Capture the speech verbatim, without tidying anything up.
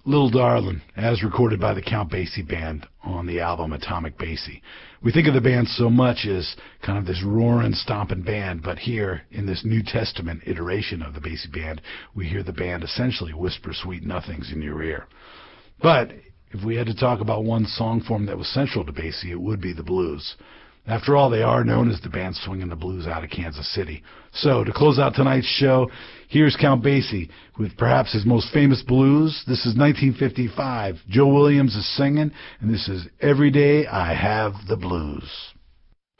Little Darlin', as recorded by the Count Basie Band on the album Atomic Basie. We think of the band so much as kind of this roaring, stomping band, but here, in this New Testament iteration of the Basie Band, we hear the band essentially whisper sweet nothings in your ear. But if we had to talk about one song form that was central to Basie, it would be the blues. After all, they are known as the band swinging the blues out of Kansas City. So, to close out tonight's show, here's Count Basie with perhaps his most famous blues. This is nineteen fifty-five. Joe Williams is singing, and this is Every Day I Have the Blues.